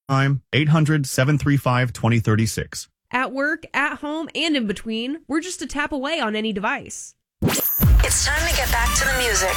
Time 800-735-2036. At work, at home, and in between, we're just a tap away on any device. It's time to get back to the music